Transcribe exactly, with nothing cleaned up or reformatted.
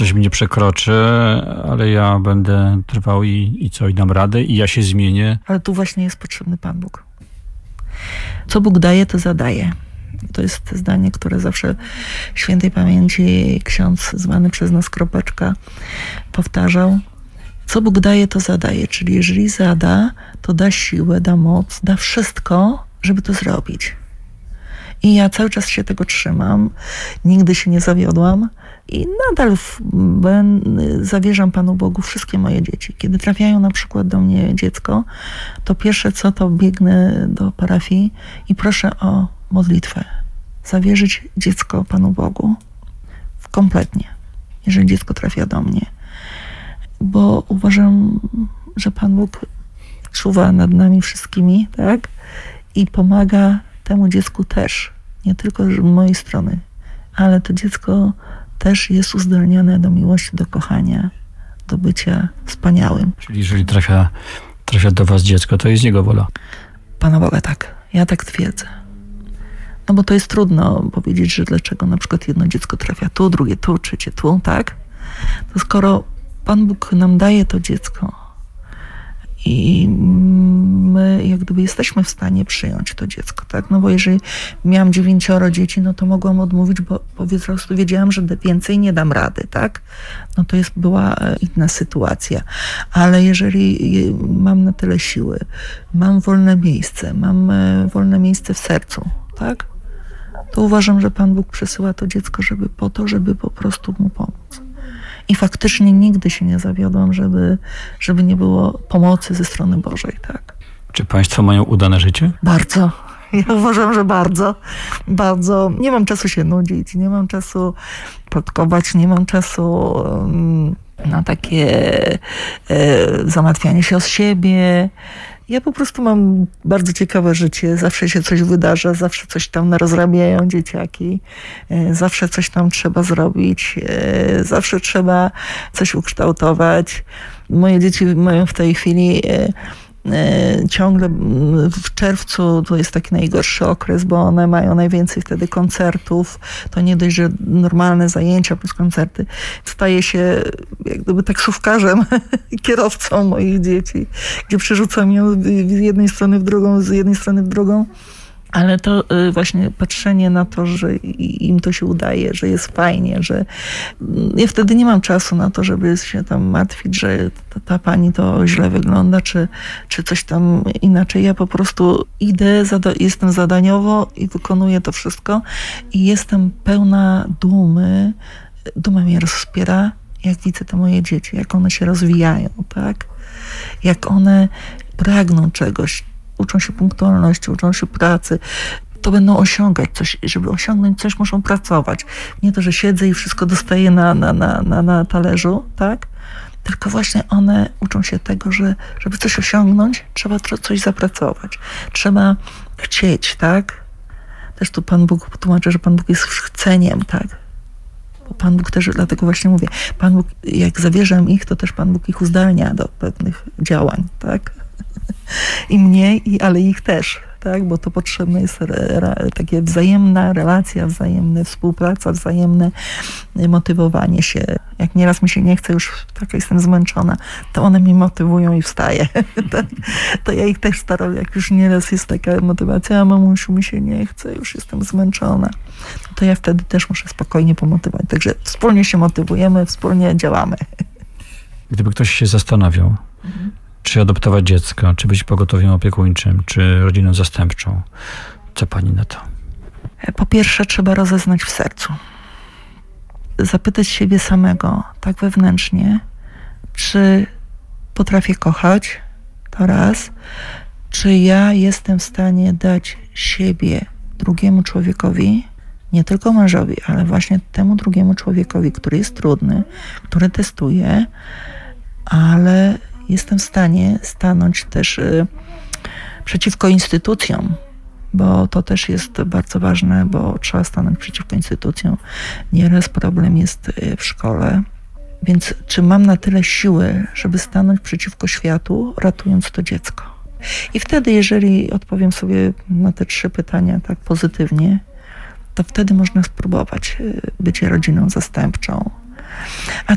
Ktoś mnie przekroczy, ale ja będę trwał i, i co, i dam radę i ja się zmienię. Ale tu właśnie jest potrzebny Pan Bóg. Co Bóg daje, to zadaje. To jest zdanie, które zawsze świętej pamięci ksiądz zwany przez nas Kropeczka powtarzał. Co Bóg daje, to zadaje. Czyli jeżeli zada, to da siłę, da moc, da wszystko, żeby to zrobić. I ja cały czas się tego trzymam. Nigdy się nie zawiodłam. I nadal w, ben, zawierzam Panu Bogu wszystkie moje dzieci. Kiedy trafiają na przykład do mnie dziecko, to pierwsze co, to biegnę do parafii i proszę o modlitwę. Zawierzyć dziecko Panu Bogu. Kompletnie. Jeżeli dziecko trafia do mnie. Bo uważam, że Pan Bóg czuwa nad nami wszystkimi, tak? I pomaga temu dziecku też. Nie tylko z mojej strony. Ale to dziecko też jest uzdolnione do miłości, do kochania, do bycia wspaniałym. Czyli jeżeli trafia, trafia do was dziecko, to jest Jego wola. Pana Boga tak. Ja tak twierdzę. No bo to jest trudno powiedzieć, że dlaczego na przykład jedno dziecko trafia tu, drugie tu, trzecie tu, tak? To skoro Pan Bóg nam daje to dziecko i my jak gdyby jesteśmy w stanie przyjąć to dziecko, tak? No bo jeżeli miałam dziewięcioro dzieci, no to mogłam odmówić, bo po prostu wiedziałam, że więcej nie dam rady, tak? No to jest była inna sytuacja. Ale jeżeli mam na tyle siły, mam wolne miejsce, mam wolne miejsce w sercu, tak? To uważam, że Pan Bóg przesyła to dziecko, żeby po to, żeby po prostu mu pomóc. I faktycznie nigdy się nie zawiodłam, żeby, żeby nie było pomocy ze strony Bożej, tak. Czy państwo mają udane życie? Bardzo. Ja uważam, że bardzo. Bardzo. Nie mam czasu się nudzić, nie mam czasu plotkować, nie mam czasu um, na takie e, zamartwianie się o siebie. Ja po prostu mam bardzo ciekawe życie. Zawsze się coś wydarza, zawsze coś tam narozrabiają dzieciaki. Zawsze coś tam trzeba zrobić. Zawsze trzeba coś ukształtować. Moje dzieci mają w tej chwili ciągle w czerwcu to jest taki najgorszy okres, bo one mają najwięcej wtedy koncertów. To nie dość, że normalne zajęcia plus koncerty. Staję się jak gdyby taksówkarzem, kierowcą moich dzieci, gdzie przerzucam ją z jednej strony w drugą, z jednej strony w drugą. Ale to właśnie patrzenie na to, że im to się udaje, że jest fajnie, że ja wtedy nie mam czasu na to, żeby się tam martwić, że ta, ta pani to źle wygląda, czy, czy coś tam inaczej. Ja po prostu idę, zada- jestem zadaniowo i wykonuję to wszystko i jestem pełna dumy. Duma mnie rozpiera, jak widzę te moje dzieci, jak one się rozwijają, tak? Jak one pragną czegoś, uczą się punktualności, uczą się pracy, to będą osiągać coś. Żeby osiągnąć coś, muszą pracować. Nie to, że siedzę i wszystko dostaję na, na, na, na, na talerzu, tak? Tylko właśnie one uczą się tego, że żeby coś osiągnąć, trzeba coś zapracować. Trzeba chcieć, tak? Też tu Pan Bóg tłumaczy, że Pan Bóg jest chceniem, tak? Bo Pan Bóg też, dlatego właśnie mówię, Pan Bóg, jak zawierzam ich, to też Pan Bóg ich uzdalnia do pewnych działań, tak? I mnie, i, ale ich też, tak? Bo to potrzebne jest re, re, takie wzajemna relacja, wzajemna współpraca, wzajemne motywowanie się. Jak nieraz mi się nie chce, już taka jestem zmęczona, to one mnie motywują i wstaję. tak? To ja ich też staram, jak już nieraz jest taka motywacja, a mamusiu mi się nie chce, już jestem zmęczona. To ja wtedy też muszę spokojnie pomotywować. Także wspólnie się motywujemy, wspólnie działamy. Gdyby ktoś się zastanawiał, mhm. czy adoptować dziecko, czy być pogotowiem opiekuńczym, czy rodziną zastępczą. Co pani na to? Po pierwsze, trzeba rozeznać w sercu. Zapytać siebie samego, tak wewnętrznie, czy potrafię kochać, to raz. Czy ja jestem w stanie dać siebie drugiemu człowiekowi, nie tylko mężowi, ale właśnie temu drugiemu człowiekowi, który jest trudny, który testuje, ale jestem w stanie stanąć też y, przeciwko instytucjom, bo to też jest bardzo ważne, bo trzeba stanąć przeciwko instytucjom. Nieraz problem jest w szkole. Więc czy mam na tyle siły, żeby stanąć przeciwko światu, ratując to dziecko? I wtedy, jeżeli odpowiem sobie na te trzy pytania tak pozytywnie, to wtedy można spróbować być rodziną zastępczą. A